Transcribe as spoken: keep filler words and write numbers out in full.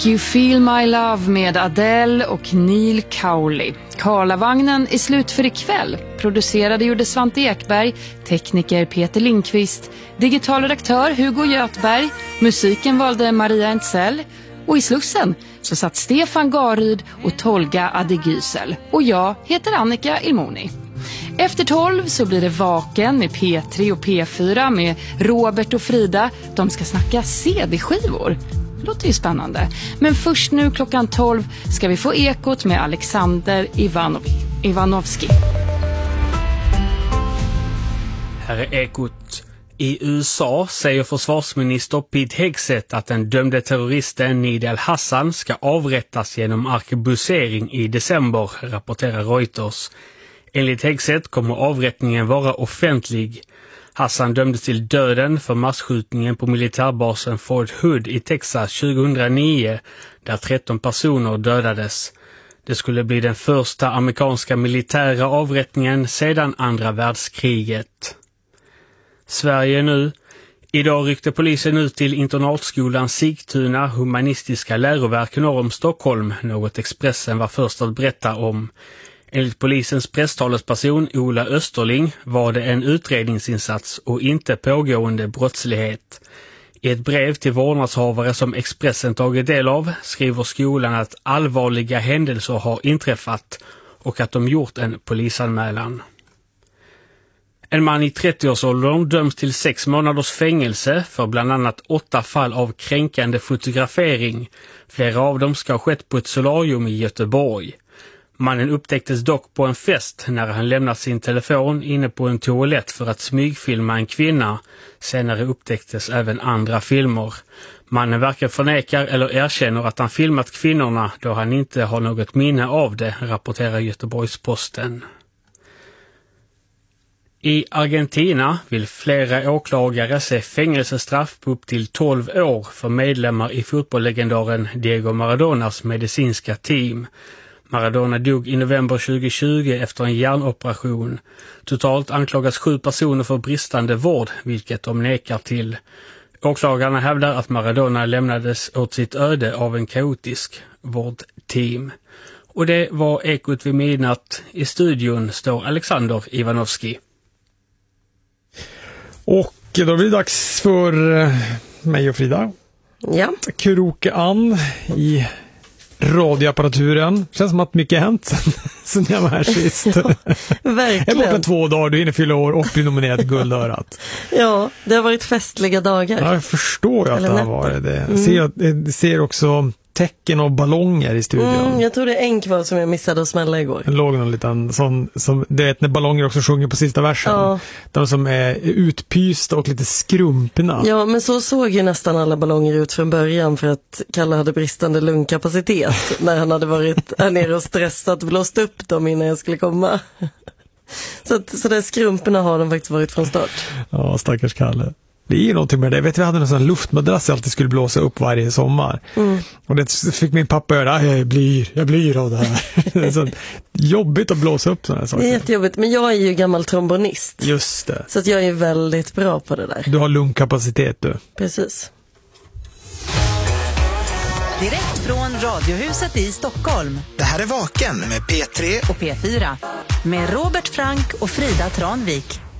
You Feel My Love med Adele och Neil Cowley. Karlavagnen är slut för ikväll. Producerade gjorde Svante Ekberg, tekniker Peter Lindqvist, digital redaktör Hugo Götberg, musiken valde Maria Entzell och i Slussen så satt Stefan Garyd och Tolga Adigysel. Och jag heter Annika Ilmoni. Efter tolv så blir det Vaken med P tre och P fyra med Robert och Frida. De ska snacka C D-skivor. Låter ju spännande. Men först nu klockan tolv ska vi få Ekot med Alexander Ivanov- Ivanovski. Här är Ekot. I U S A säger försvarsminister Pete Hegseth att den dömde terroristen Nidal al-Hassan ska avrättas genom arkebusering i december, rapporterar Reuters. Enligt Hegseth kommer avrättningen vara offentlig. Hassan dömdes till döden för massskjutningen på militärbasen Fort Hood i Texas tjugohundranio där tretton personer dödades. Det skulle bli den första amerikanska militära avrättningen sedan andra världskriget. Sverige nu. Idag ryckte polisen ut till internatskolan Sigtuna humanistiska läroverk norr om Stockholm, något Expressen var först att berätta om. Enligt polisens presstalesperson Ola Österling var det en utredningsinsats och inte pågående brottslighet. I ett brev till vårdnadshavare som Expressen tagit del av skriver skolan att allvarliga händelser har inträffat och att de gjort en polisanmälan. En man i trettioårsåldern döms till sex månaders fängelse för bland annat åtta fall av kränkande fotografering. Flera av dem ska ha skett på ett solarium i Göteborg. Mannen upptäcktes dock på en fest när han lämnat sin telefon inne på en toalett för att smygfilma en kvinna. Senare upptäcktes även andra filmer. Mannen varken förnekar eller erkänner att han filmat kvinnorna då han inte har något minne av det, rapporterar Göteborgs-Posten. I Argentina vill flera åklagare se fängelsestraff på upp till tolv år för medlemmar i fotbollslegendaren Diego Maradonas medicinska team. Maradona dog i november tjugohundratjugo efter en hjärnoperation. Totalt anklagas sju personer för bristande vård, vilket de nekar till. Åklagarna hävdar att Maradona lämnades åt sitt öde av en kaotisk vårdteam. Och det var Ekot vid midnatt. I studion står Alexander Ivanovski. Och då blir det dags för mig och Frida. Ja. Kroka an i radioapparaturen. Känns som att mycket hänt sen, sen jag var här sist. Ja, verkligen. Jag är borta två dagar, du hinner fylla år och bli nominerad till Guldörat. Ja, det har varit festliga dagar. Ja, jag förstår ju att Eller det har nätter. varit det. Mm. Jag ser, jag ser också tecken och ballonger i studion. Mm, jag tror det är en kvar som jag missade att smälla igår. Det låg någon liten sån, som, du vet när ballonger också sjunger på sista versen. Ja. De som är utpysta och lite skrumpna. Ja, men så såg ju nästan alla ballonger ut från början för att Kalle hade bristande lungkapacitet när han hade varit här nere och stressat och blåst upp dem innan jag skulle komma. Så, att, så där skrumporna har de faktiskt varit från start. Ja, stackars Kalle. Det är ju någonting med det. Jag vet vi hade en sån luftmadrass jag alltid skulle blåsa upp varje sommar. Mm. Och det fick min pappa göra. Jag blir, jag blir av det här. Det är så jobbigt att blåsa upp sådana här saker. Det är jättejobbigt. Men jag är ju gammal trombonist. Just det. Så att jag är väldigt bra på det där. Du har lungkapacitet du. Precis. Direkt från Radiohuset i Stockholm. Det här är Vaken med P tre och P fyra. Med Robert Frank och Frida Tranvik.